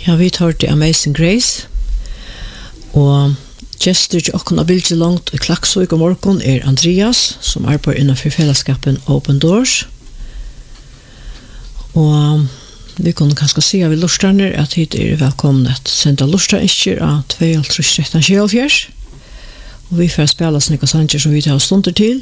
Ja, vi tar til Amazing Grace, og gestur til okkun av bildet langt i Klaksvik og morgon Andreas, som arbeider innenfor fellesskapen Open Doors. Og vi kunne kanskje si av lortarner at hit velkomne at senda lortaringer av 2.13.24, og vi får spela snakka sanger som vi tar stunder til.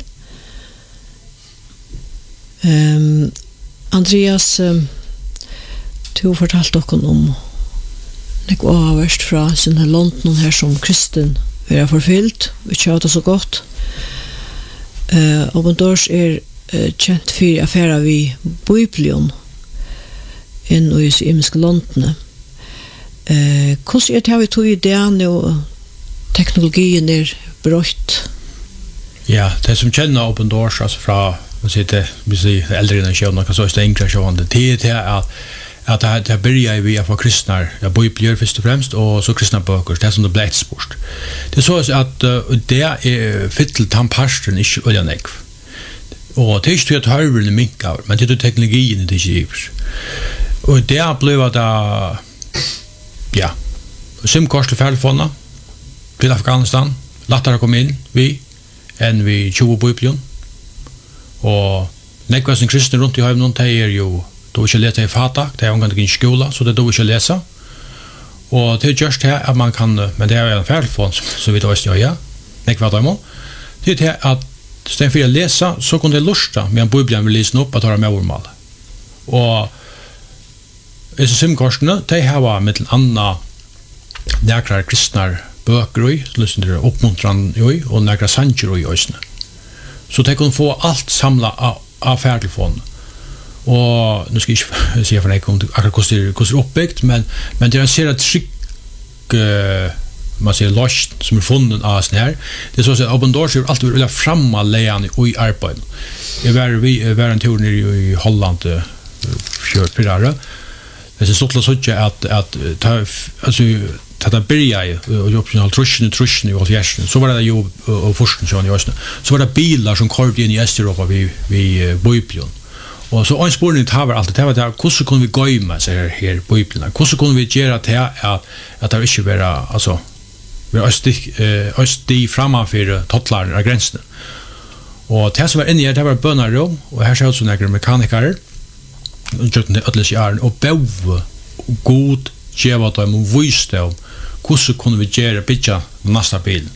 Andreas, du fortalte okkun om Nek avverst fra sinne London her som kristen er forfyllt, vi kjøter så godt. Open Doors kjent for affæra vi Bibelen inn i imiske London. Hvordan det vi tog ideen og teknologien brøtt? Ja, det som kjenner Open Doors, altså fra vi sier eldre generasjoner, kanskje også yngre generasjoner, det at det börjar vi att få kristna bibler först och främst och så kristna böcker det som det blir sport. Det så att det är fittel tampastern inte öljanek. Och det är ju att hörveln minkar, men det är teknologin i det gives. Och det blev det ja. Sim kostar färdfonna till Afghanistan. Lättare komma in än vi 20 bibeln. Och nekvasen kristna runt i hemmen de är ju då vi ska läsa i fata, det är omgående i skola, så det då vi ska läsa. Och det är just här att man kan, men det är en färdfond som vi då är snöja, nekva dämo. Det är att istället för att läsa så kan det lusta med en bibeln vill läsa upp att ha med ordmal. Och i simkorsen, det här var med en annan näkrar kristna böcker i, lyssna till uppmuntran i och näkrar sanger i ösne. Så det kan få allt samla av färdtelefon. Och nu ska jag inte säga för dig om akkurat hur det är uppbyggt, men det är en serie tryck man säger lost som är funnen av sån här. Det är så att Open Doors är alltid vilja framma lejan i arbetet. Vi var en tur nere i Holland för pirare. Det är så att alltså det började och jobbade truschen i Ålfjärsen. Så var det jobb och forskning i Östern. Så var det bilar som körde in i Östeuropa vid Bibeln. Och så en spårning tar alltid det var där hur så kunde vi gå med så här Bibeln. Hur så kunde vi göra det att det inte vara alltså vi östi framför tottlar av gränsen. Och det som var inne det var bönarum och här ser ut som några mekaniker. Och det alldeles är och bov god geva dem och visste om hur så kunde vi göra pitcha nästa bil.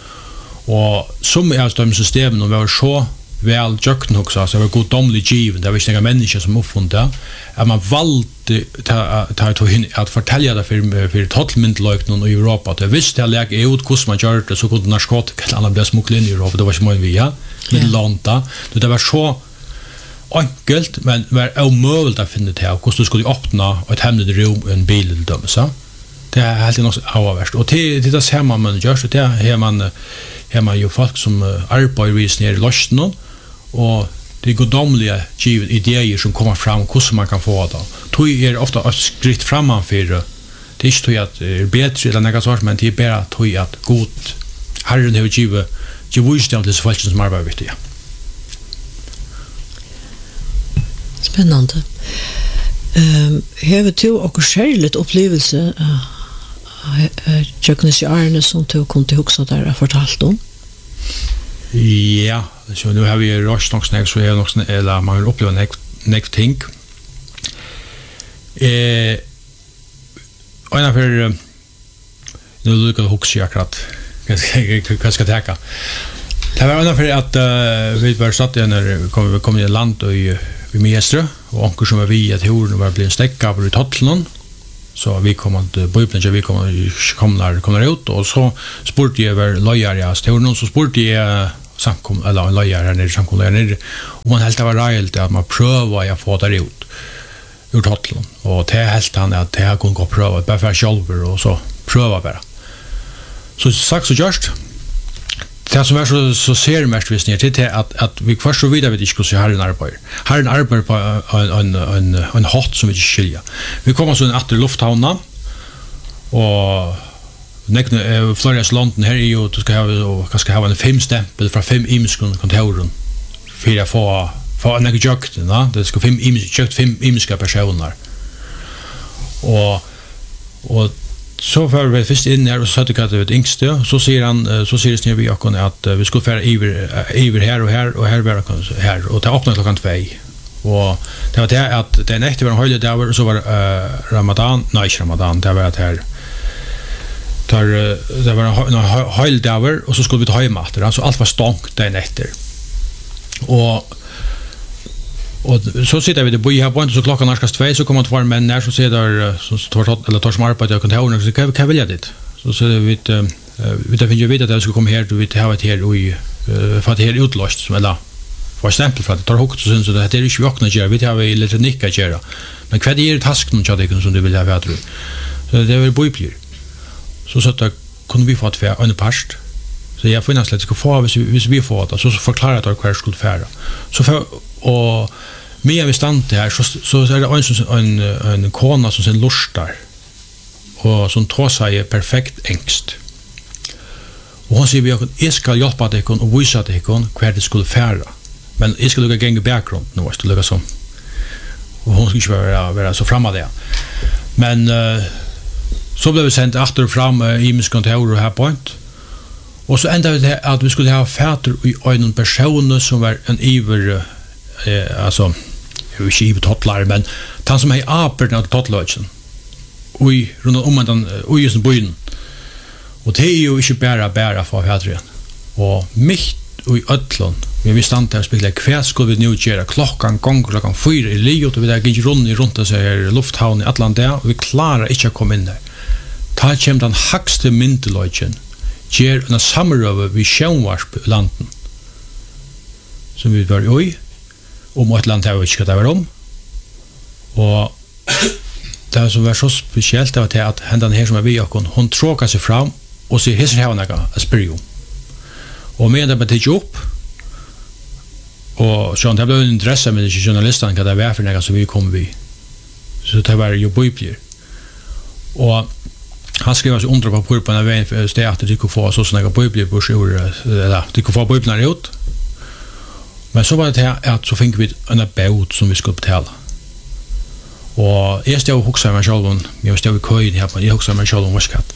Och som är de systemen och var så väl jökten också så var goddomlig given det var inte några människor som uppfunnet att man valde ta in att fortälja det för totalmyntlöknen i Europa att det visste att lägga ut hur man gör det så kunde narkotika eller annat bli smugglat in i Europa det var så mycket via med landa det var så enkelt men var omöjligt att finna det här hur du skulle öppna ett hemligt rum en bil eller döm så det är helt något avvärst och det ser man gör så det här man ju folk som arbetar vid nere i losten och det är godomliga givet idéer som kommer fram hur man kan få det. Tog är ofta ett skritt framför det är inte tog att det är bättre eller något sånt men det är bara tog att god Herren har givet wisdom till folk som arbetar vid det. Spännande. Har du också särskilt upplevelse Jöknes i Arne som du kunde huxa där och fortalt om? Ja, så nu har vi röst nog snäck så är nog eller man vill uppleva next thing. Och för nu lukar huxa akkurat. Vad ska täcka? Det var ungefär att vi var satt när kom i land och i Mestre och onkel som var vi att horden var bli en stäcka på Tottlon. Så vi kommer vi kommer ut och så spurte jag över lojare jag det var någon som spurte jag samkom eller en lojare här nere samkom där nere och man helt var rejält att man prövar jag få där ut ur Tottlon och det helt han att det kunde gå pröva bara för själva och så pröva bara så sagt så just det som är så ser mest visst ni till att vi först så vidare vet inte hur så här en arbete. Här en arbete på en hot som vi skilja. Vi kommer så en åter lufthavna och nekne Floridas London här är ju du ska ha en 5 stämpel från 5 imskon kontoren för att få en eject, va? Det ska 5 imsk 5 imska personer. Och Och så för vi först in här och så att det är yngste så säger det vi också att vi skulle fara över här och här var här och ta öppna klockan 2 och det var det att det nästa var en höjde där och så var Ramadan det var att här det var en höjde där och så skulle vi ta hem efter alltså allt var stångt den efter och så sitter vi det bor här på så klockan närskast 2 så kommer man två män när så ser där så tar smart på att jag kan ta och så kan välja det så vi det finns ju vet att jag ska komma här du vet ha ett här och för att det är utlöst som eller för exempel för att tar hokt så syns det att det är ju vakna gör vi har elektronik att göra men vad är det tasken och jag som du vill ha vet du så det är väl bojplir så att kunde vi få att få en past så jag får nästan ska få hvis vi får det så förklara att hur skulle färra så för och mer vi stannar här så är det en kona som sen lustar och som tror sig perfekt ängst och hon säger jag ska hjälpa dig och visa dig hur det skulle färra men jag ska lugga gänga bakgrund nu måste lugga som och hon ska inte vara så framme där men så blev vi sendt efter fram i miskontor här point och så ända det att vi skulle ha fäder i en person som var en iver alltså hur skiv tottlar men han som är apern av tottlöchen oj runt om den oj just byn och det är ju inte bara för fäder och mitt i öllon vi stannar där och spelar kväll skulle vi nu göra klockan 4 i Liot och vi där gick runt så här lufthavn i Atlanta och vi klarar inte att komma in där ta kem den högste myndelöchen ger en samröver vi sjönvarsp landen som vi var oj om ett land har vi inte det var om och det som var så speciellt var att hända här som är vi och hon tråkar sig fram och ser hur här några aspirium och med det betyder upp och så det blev en intresse med journalisten kan det vara för några som vi kom vi så det var ju bojplir och han skrev alltså under på en väg för att det kunde få så såna bojplir eller det kunde få bojplar ut men så var det här att så fick vi en båt som vi skulle betala och jag stod och huxade mig själv jag stod i köjen här på jag huxade mig själv vad skatt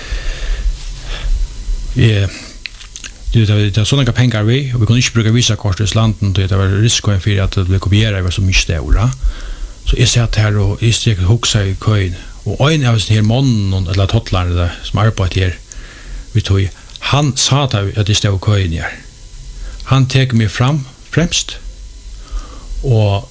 det är sådana pengar vi och vi kunde inte bruka visa kort i landen det var risken för att det kopiera var så mycket stora så jag satt här och jag stod och huxade i köjen och en av den här mannen eller tottlaren som arbetar här vi tog han sa att det stod i köjen här han tog mig främst och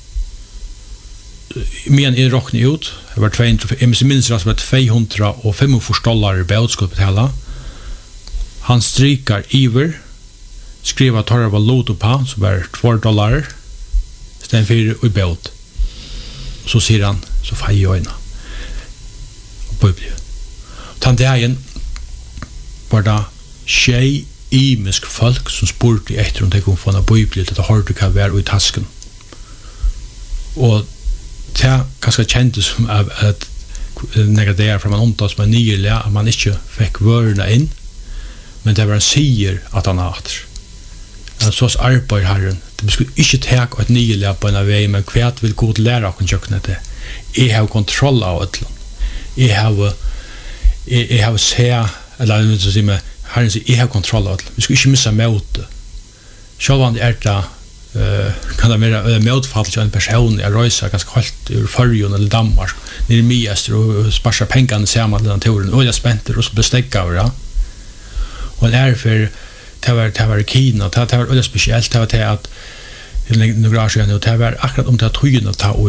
men är rockna ut det var 200 jag minns det var $245 bält skulle betala han strikar iver skriva torra valuta på så var $2 sten för i bält så ser han så får jag ena på bli tant dagen var det tjej imisk folk som spurte efter om de kom från en bibel att det har du kan vara i tasken och det kanske kändes som att några dagar från man ontas med nyligen att man inte fick vörna in men det var en siger att han har så arbetar herren det skulle inte ta ett nyligen på en väg men kvärt vill god lära och kunna det jag har kontroll av det jag har se eller så säger man herren säger jag har kontroll av det vi ska inte missa möte självande det kan det vara motfall till en person jag röjsa ganska kallt ur Färjön eller Danmark nere i Miester och sparsa pengarna samman den turen och jag spänter och så bestäcka över det och därför det var Kina det var väldigt speciellt det var det att några år sedan det var akkurat om det att trygen att ta och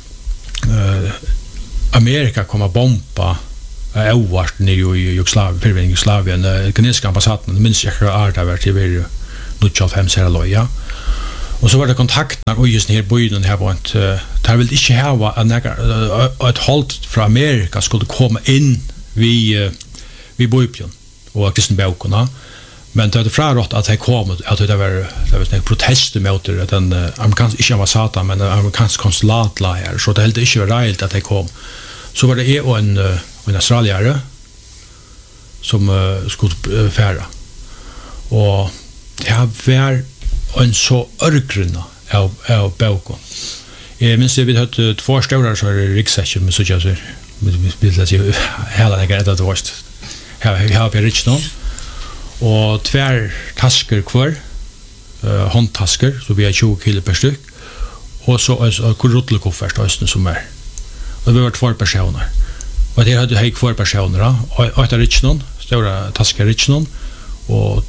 Amerika kommer bomba ovart nere i Jugoslavien kinesiska ambassaden minns jag att det var till 95 här loja och så var det kontakter och just här byn här var inte det vill inte ha ett halt från Amerika skulle komma in vi bojpjon och kristen baukorna men det hade fraråt att det kom att det var en protest mot det den amerikanska inte ambassaden men amerikansk konsulat här så det helt inte var rätt att det kom så var det en australiare som skulle färra och det var en så örgrunna av baukon. Jag minns det vi hade 2 stora så rikssäcken med så jag vill jag säga hela det grejen att det varst. Jag har rich någon och tvär tasker kvar. Handtasker så vi har 20 kilo per styck. Och så korrutlkoffert östen som är. Och vi var 2 personer. Och det hade jag 2 personer då. Och ett rich någon, stora tasker rich någon och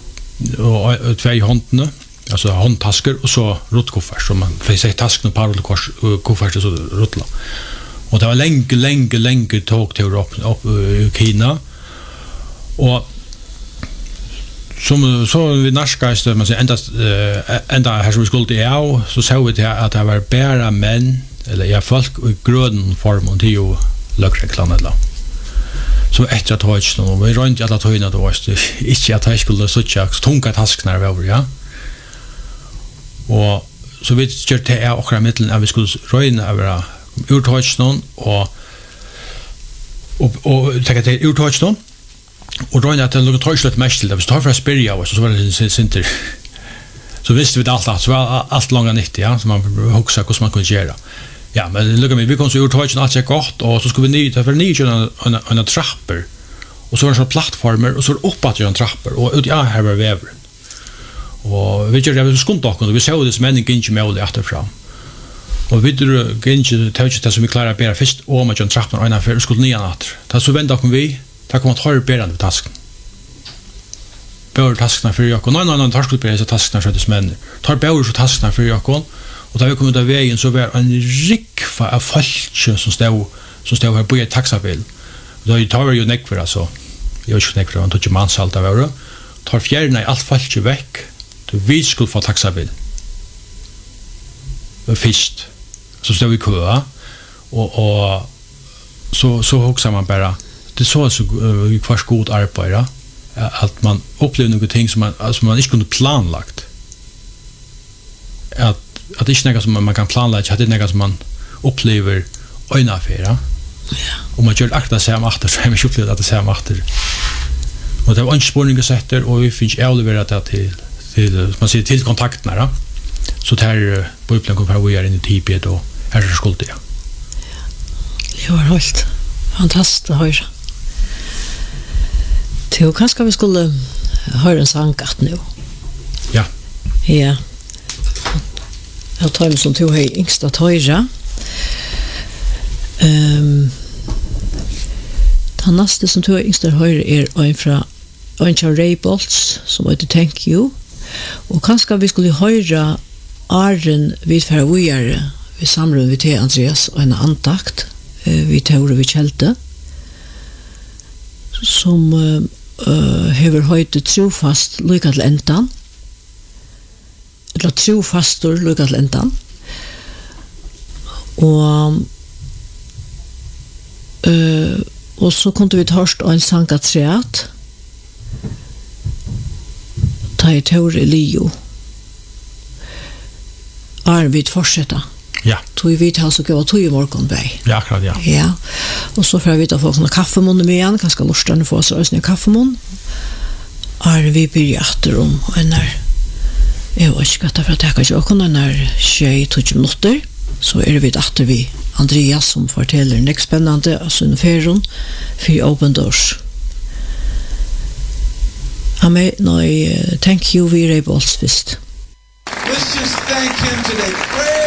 2 handene. Alltså handtasker och så ruttkoffert som man får säga tasken och parolkoffert så ruttla. Och det var länge tåg till upp i Kina. Och som så vi narskast man säger ända här som vi skulle till så såg vi till att det var bara män eller folk i grön form och till lökreklan eller så efter att ha ett och vi runt alla tøyna då var det inte att jag skulle så tunga tasknar över ja. Och så vi kör till och mitten av vi skulle röna över urtouchnon och ta till urtouchnon och röna att det touchlet mest till det står för speria och så var det center så visste vi allt så allt långa 90 ja så man huxar hur man kunde göra ja men lugga mig vi kom så urtouchnon allt är gott och så skulle vi ny för ny en trappor och så var det så plattformer och så uppåt en trappor och ut ja här var väver och vi gjorde det skunt och vi såg det som en ginge med efterfram och vi drog ginge touch det som vi klarar bära först och med en trappor och för skulle nya natt det så vända kom vi ta kommer att höra bära den tasken bära taskarna för jag och nej tar skulle bära taskarna för det män tar bära så taskarna för jag och där vi kommer där vägen så var en rik av folk som stod här på ett taxabil då tar ju näck för alltså jag vet inte för man tar ju mansalt av öra tar fjärna i allt folk väck då vi skulle få taxabil först så står vi kvar och så huxar man bara det så kvar god arbete att man upplever något ting som man inte kunde planlagt att det är något som man kan planlägga att det är något som man upplever en affär ja och man gör akta sig om efter så jag upplevde att det ser om efter och det var en spårning sätter och vi finns ärligt att till man ser till kontakterna då så där på upplägg kommer vi in i typet och här är skuld det. Det var helt fantastiskt att höra. Till kanske vi skulle höra en sångart nu. Ja. Ja. Jag tar mig som tog hej yngsta höra. Den nästa som tog yngsta höra är en från Ray Bolts som heter Thank You. Och kanske vi skulle höra Arren vid förvågare vi samlar vi till Andreas och en antakt vi Tore vi Kjelte som hever höjt trofast lyckat till ändan eller trofastor lyckat till ändan och så kunde vi hörst en sangatreat ta i Tore Leo Arvid fortsätta. Ja. Tog vi till så gå tog i morgon väg. Ja, klart ja. Ja. Och så får vi ta få några kaffemun med igen, kanske lustan få så ösna kaffemun. Arvid blir återom och när jag var skatta för att jag kanske också när tjej tog minuter så är vi åter vi Andreas som fortäller nästa spännande alltså en feron för Open Doors. Amen. No, thank you, we are able to Let's just thank him today. Praise